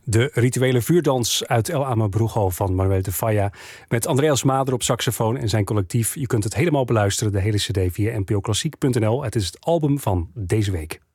De rituele vuurdans uit El Amorbrujo van Manuel de Falla. Met Andreas Mader op saxofoon en zijn collectief. Je kunt het helemaal beluisteren, de hele cd, via npoklassiek.nl. Het is het album van deze week.